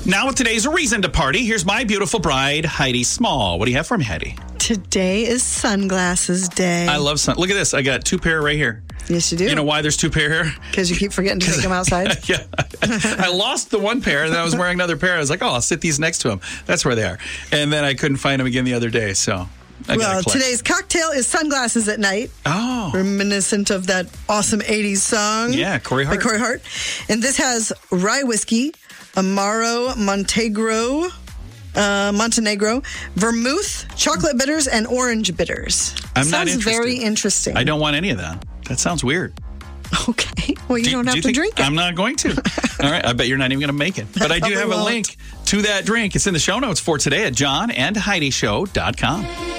Now with today's reason to party, here's my beautiful bride, Heidi Small. What do you have for me, Heidi? Today is sunglasses day. I love sun. Look at this. I got 2 pair right here. Yes, you do. You know why there's 2 pair here? Because you keep forgetting to take them outside. Yeah. I lost the 1 pair, and then I was wearing another pair. I was like, oh, I'll sit these next to them. That's where they are. And then I couldn't find them again the other day, so I Well, got today's cocktail is Sunglasses at Night. Oh. Reminiscent of that awesome 80s song. Yeah, Corey Hart. By Corey Hart. And this has rye whiskey, Amaro Montenegro, vermouth, chocolate bitters, and orange bitters. I'm not interested. Sounds very interesting. I don't want any of that. That sounds weird. Okay. Well, you don't have to drink it. I'm not going to. All right. I bet you're not even going to make it. But I do have a link to that drink. It's in the show notes for today at johnandheidishow.com.